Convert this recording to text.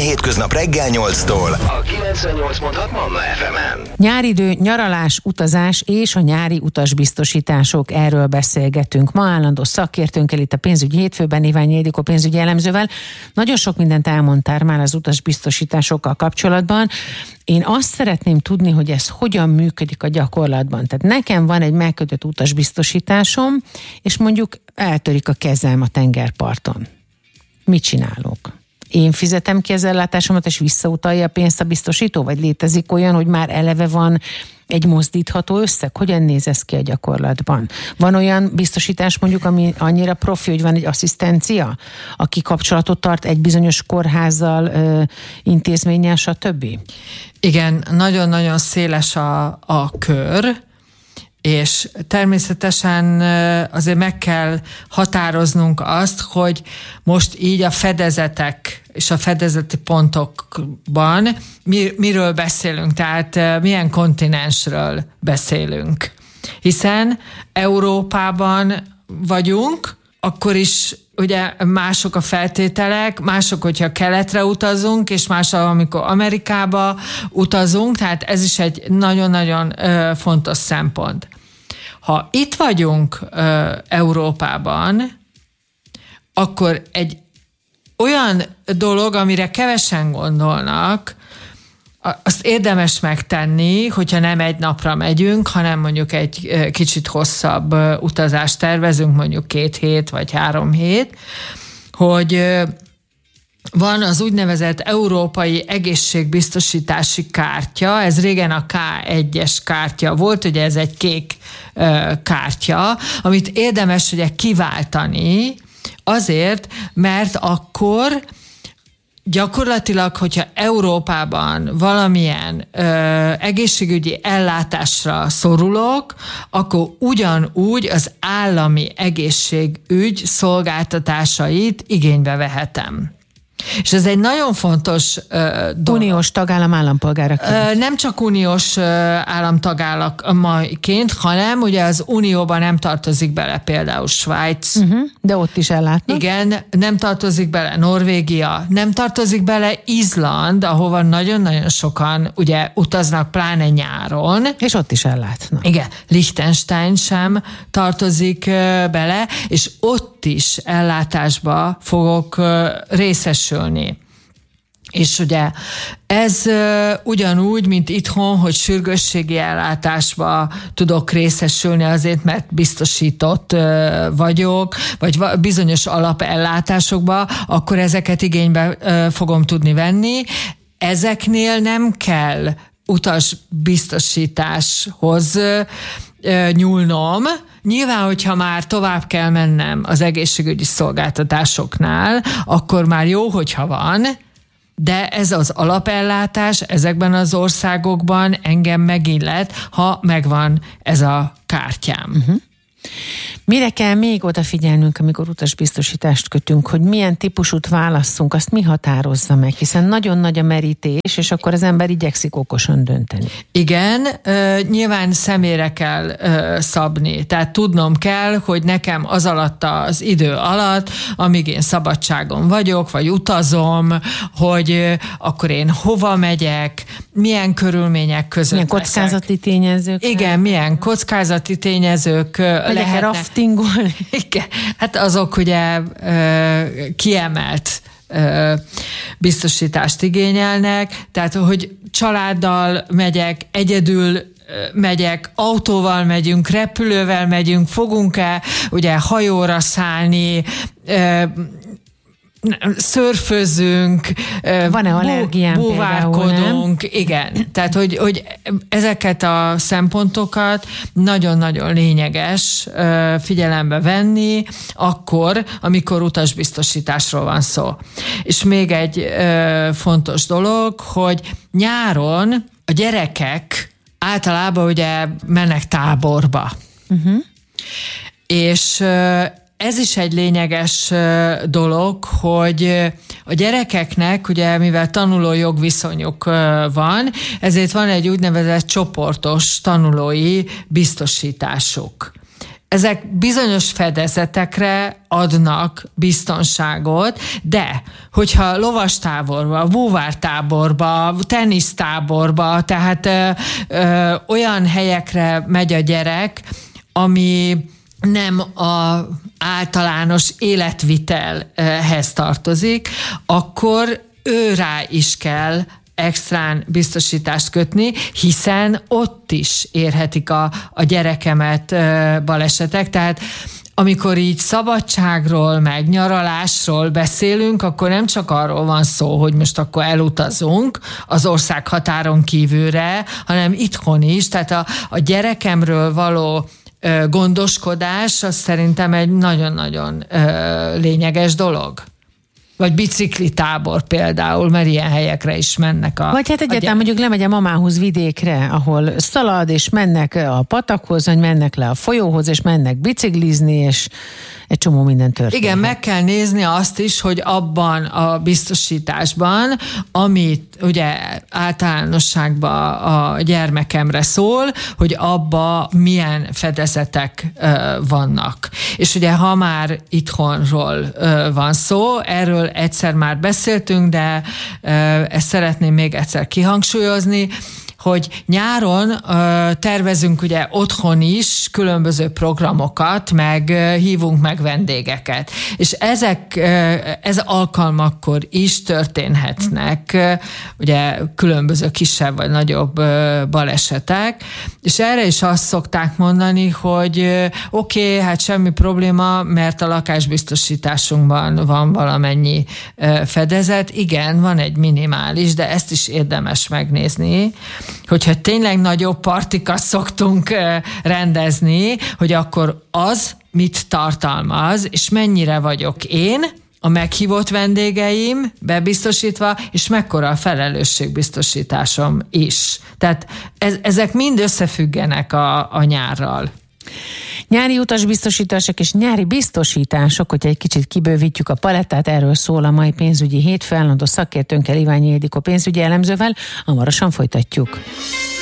hétköznap reggel 8-tól a 98.6 Manna FM-en. Nyáridő, nyaralás, utazás és a nyári utasbiztosítások, erről beszélgetünk. Ma állandó szakértőnkkel itt a Pénzügyi Hétfőben, Iványi Ildikó pénzügyi elemzővel. Nagyon sok mindent elmondtál már az utasbiztosításokkal kapcsolatban. Én azt szeretném tudni, hogy ez hogyan működik a gyakorlatban. Tehát nekem van egy megkötött utasbiztosításom, és mondjuk eltörik a kezem a tengerparton. Mit csinálok? Én fizetem ki az ellátásomat, és visszautalja a pénzt a biztosító? Vagy létezik olyan, hogy már eleve van egy mozdítható összeg? Hogyan néz ez ki a gyakorlatban? Van olyan biztosítás mondjuk, ami annyira profi, hogy van egy asszisztencia, aki kapcsolatot tart egy bizonyos kórházzal, intézménnyel, stb.? Igen, nagyon-nagyon széles a kör, és természetesen azért meg kell határoznunk azt, hogy most így a fedezetek és a fedezeti pontokban miről beszélünk, tehát milyen kontinensről beszélünk. Hiszen Európában vagyunk, akkor is ugye mások a feltételek, mások, hogyha keletre utazunk, és mások, amikor Amerikába utazunk, tehát ez is egy nagyon-nagyon fontos szempont. Ha itt vagyunk Európában, akkor egy olyan dolog, amire kevesen gondolnak, azt érdemes megtenni, hogyha nem egy napra megyünk, hanem mondjuk egy kicsit hosszabb utazást tervezünk, mondjuk 2 hét vagy 3 hét, hogy van az úgynevezett Európai Egészségbiztosítási Kártya, ez régen a K1-es kártya volt, ugye ez egy kék kártya, amit érdemes ugye kiváltani azért, mert akkor gyakorlatilag, hogyha Európában valamilyen egészségügyi ellátásra szorulok, akkor ugyanúgy az állami egészségügy szolgáltatásait igénybe vehetem. És ez egy nagyon fontos dolog. Uniós tagállam állampolgáraként. Nem csak uniós államtagállamaként, hanem ugye az unióban nem tartozik bele például Svájc. De ott is ellátnak. Igen, nem tartozik bele Norvégia, nem tartozik bele Izland, ahova nagyon-nagyon sokan ugye utaznak, pláne nyáron. És ott is ellátnak. Igen, Liechtenstein sem tartozik bele, és ott is ellátásba fogok részesülni. És ugye ez ugyanúgy, mint itthon, hogy sürgősségi ellátásba tudok részesülni azért, mert biztosított vagyok, vagy bizonyos alapellátásokba, akkor ezeket igénybe fogom tudni venni. Ezeknél nem kell utasbiztosításhoz nyúlnom. Nyilván, hogyha már tovább kell mennem az egészségügyi szolgáltatásoknál, akkor már jó, hogyha van, de ez az alapellátás ezekben az országokban engem megillet, ha megvan ez a kártyám. Mire kell még odafigyelnünk, amikor utasbiztosítást kötünk, hogy milyen típusút válasszunk, azt mi határozza meg, hiszen nagyon nagy a merítés, és akkor az ember igyekszik okosan dönteni. Igen, nyilván személyre kell szabni, tehát tudnom kell, hogy nekem az alatt az idő alatt, amíg én szabadságon vagyok, vagy utazom, hogy akkor én hova megyek, milyen körülmények között milyen kockázati tényezők. Igen, milyen kockázati tényezők lehetnek. Raftingolni. Igen, hát azok ugye kiemelt biztosítást igényelnek, tehát hogy családdal megyek, egyedül megyek, autóval megyünk, repülővel megyünk, fogunk-e ugye hajóra szállni, szörfözünk, van-e allergiám búvárkodunk, igen. Tehát, hogy ezeket a szempontokat nagyon-nagyon lényeges figyelembe venni akkor, amikor utasbiztosításról van szó. És még egy fontos dolog, hogy nyáron a gyerekek általában ugye mennek táborba. És ez is egy lényeges dolog, hogy a gyerekeknek, ugye mivel tanuló jogviszonyuk van, ezért van egy úgynevezett csoportos tanulói biztosításuk. ezek bizonyos fedezetekre adnak biztonságot, de hogyha lovastáborba, búvártáborba, tenisztáborba, tehát olyan helyekre megy a gyerek, ami nem az általános életvitelhez tartozik, akkor ő rá is kell extrán biztosítást kötni, hiszen ott is érhetik a gyerekemet balesetek. Tehát amikor így szabadságról, meg nyaralásról beszélünk, akkor nem csak arról van szó, hogy most akkor elutazunk az ország határon kívülre, hanem itthon is. Tehát a gyerekemről való gondoskodás az szerintem egy nagyon-nagyon lényeges dolog. Vagy biciklitábor például, mert ilyen helyekre is mennek vagy hát egyáltalán mondjuk lemegy a mamához vidékre, ahol szalad, és mennek a patakhoz, vagy mennek le a folyóhoz, és mennek biciklizni, és egy csomó minden történik. Igen, meg kell nézni azt is, hogy abban a biztosításban, amit ugye általánosságban a gyermekemre szól, hogy abba milyen fedezetek vannak. És ugye ha már itthonról van szó, erről egyszer már beszéltünk, de ezt szeretném még egyszer kihangsúlyozni, hogy nyáron tervezünk ugye otthon is különböző programokat, meg hívunk meg vendégeket. És ez alkalmakkor is történhetnek ugye különböző kisebb vagy nagyobb balesetek, és erre is azt szokták mondani, hogy oké, hát semmi probléma, mert a lakásbiztosításunkban van valamennyi fedezet. Igen, van egy minimális, de ezt is érdemes megnézni, hogyha tényleg nagyobb partikat szoktunk rendezni, hogy akkor az mit tartalmaz, és mennyire vagyok én, a meghívott vendégeim bebiztosítva, és mekkora a felelősségbiztosításom is. Tehát ezek mind összefüggenek a nyárral. Nyári utasbiztosítások és nyári biztosítások, hogyha egy kicsit kibővítjük a palettát, erről szól a mai pénzügyi hétfő, állandó szakértőnkkel, Iványi Ildikó pénzügyi elemzővel, hamarosan folytatjuk.